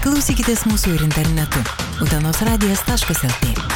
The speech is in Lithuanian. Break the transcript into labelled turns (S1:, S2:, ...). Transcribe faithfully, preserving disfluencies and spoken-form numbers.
S1: Klausykitės mūsų ir internetu. utenos radijas taškas lt.